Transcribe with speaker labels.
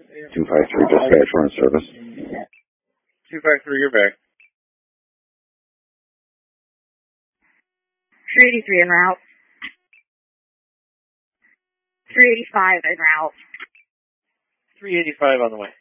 Speaker 1: 253 dispatch, we're in service.
Speaker 2: 253, you're back.
Speaker 3: 383 en route. 385 en route.
Speaker 2: 385 on the way.